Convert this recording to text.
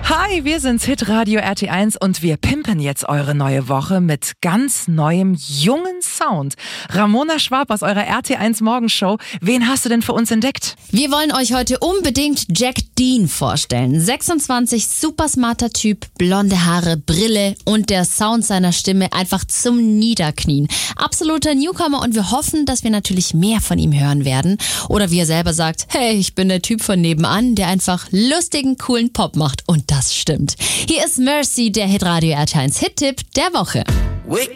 Hi, wir sind's Hitradio RT1 und wir pimpen jetzt eure neue Woche mit ganz neuem, jungen Sound. Ramona Schwab aus eurer RT1 Morgenshow. Wen hast du denn für uns entdeckt? Wir wollen euch heute unbedingt Jack Dean vorstellen. 26, super smarter Typ, blonde Haare, Brille und der Sound seiner Stimme einfach zum Niederknien. Absoluter Newcomer und wir hoffen, dass wir natürlich mehr von ihm hören werden. Oder wie er selber sagt, hey, ich bin der Typ von nebenan, der einfach lustigen, coolen Pop macht. Und das stimmt. Hier ist Mercy, der Hitradio RT1 Hit-Tipp der Woche. Wake